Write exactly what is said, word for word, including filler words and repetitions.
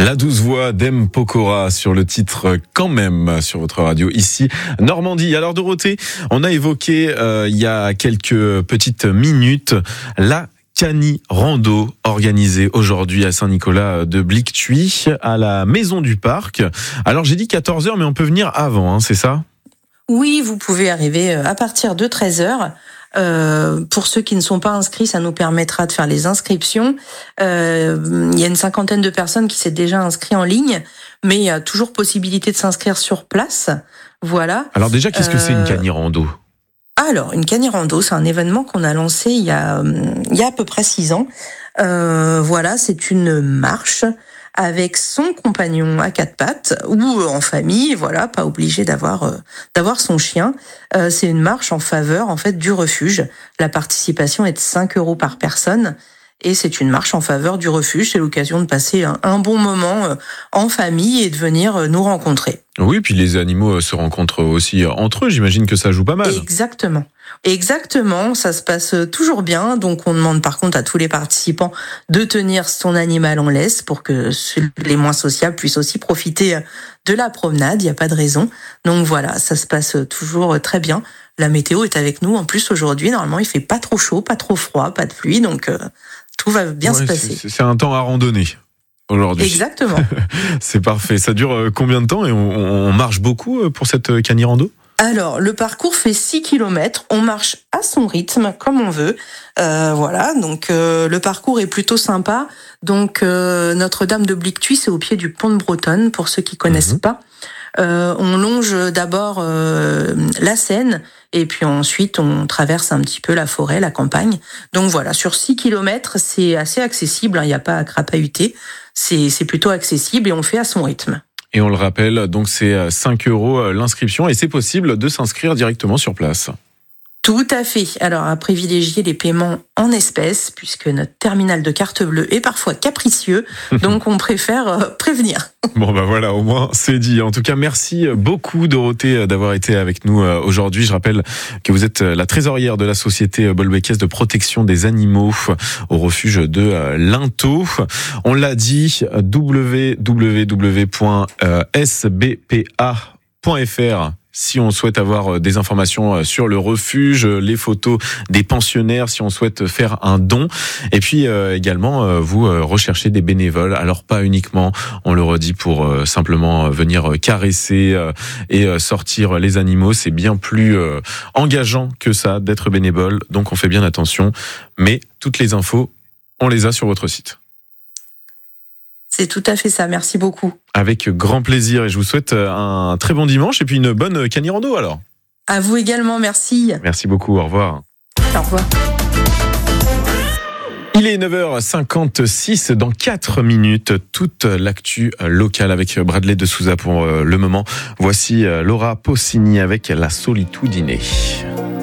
La douce voix d'M. Pokora sur le titre Quand même sur votre radio ici Normandie. Alors Dorothée, on a évoqué euh, il y a quelques petites minutes la Cani Rando organisée aujourd'hui à Saint-Nicolas de Blictuy à la Maison du Parc. Alors j'ai dit quatorze heures mais on peut venir avant, hein, c'est ça ? Oui, vous pouvez arriver à partir de treize heures. Euh, pour ceux qui ne sont pas inscrits, ça nous permettra de faire les inscriptions. Euh, il y a une cinquantaine de personnes qui s'est déjà inscrites en ligne, mais il y a toujours possibilité de s'inscrire sur place. Voilà. Alors déjà, qu'est-ce que euh... c'est une Cani Rando ? Alors, une Cani Rando, c'est un événement qu'on a lancé il y a, il y a à peu près six ans. Euh, voilà, c'est une marche avec son compagnon à quatre pattes ou en famille, voilà, pas obligé d'avoir euh, d'avoir son chien. Euh, c'est une marche en faveur en fait du refuge. La participation est de cinq euros par personne et c'est une marche en faveur du refuge. C'est l'occasion de passer un, un bon moment euh, en famille et de venir euh, nous rencontrer. Oui, puis les animaux se rencontrent aussi entre eux. J'imagine que ça joue pas mal. Exactement. Exactement, ça se passe toujours bien. Donc, on demande par contre à tous les participants de tenir son animal en laisse pour que les moins sociables puissent aussi profiter de la promenade. Il n'y a pas de raison. Donc voilà, ça se passe toujours très bien. La météo est avec nous. En plus, aujourd'hui, normalement, il fait pas trop chaud, pas trop froid, pas de pluie. Donc, euh, tout va bien ouais, se passer. C'est, c'est un temps à randonner aujourd'hui. Exactement. C'est parfait. Ça dure combien de temps et on, on marche beaucoup pour cette Cani Rando ? Alors, le parcours fait six kilomètres. On marche à son rythme, comme on veut. Euh, voilà, donc euh, le parcours est plutôt sympa. Donc, euh, Notre-Dame de Blictuy, c'est au pied du pont de Bretonne, pour ceux qui connaissent mmh. pas. Euh, on longe d'abord euh, la Seine, et puis ensuite, on traverse un petit peu la forêt, la campagne. Donc voilà, sur six kilomètres, c'est assez accessible. Il n'y a pas à crapahuter. C'est, c'est plutôt accessible et on fait à son rythme. Et on le rappelle, donc c'est cinq euros l'inscription et c'est possible de s'inscrire directement sur place. Tout à fait. Alors, à privilégier les paiements en espèces, puisque notre terminal de carte bleue est parfois capricieux, donc on préfère prévenir. Bon bah voilà, au moins c'est dit. En tout cas, merci beaucoup Dorothée d'avoir été avec nous aujourd'hui. Je rappelle que vous êtes la trésorière de la société bolbeckaise de protection des animaux au refuge de Linteau. On l'a dit, w w w point s b p a point f r si on souhaite avoir des informations sur le refuge, les photos des pensionnaires, si on souhaite faire un don. Et puis euh, également, euh, vous euh, recherchez des bénévoles. Alors pas uniquement, on le redit, pour euh, simplement venir caresser euh, et euh, sortir les animaux. C'est bien plus euh, engageant que ça d'être bénévole. Donc on fait bien attention. Mais toutes les infos, on les a sur votre site. C'est tout à fait ça, merci beaucoup. Avec grand plaisir et je vous souhaite un très bon dimanche et puis une bonne Cani Rando alors. À vous également, merci. Merci beaucoup, au revoir. Au revoir. Il est neuf heures cinquante-six, dans quatre minutes, toute l'actu locale avec Bradley de Souza pour le moment. Voici Laura Pausini avec La Solitudine.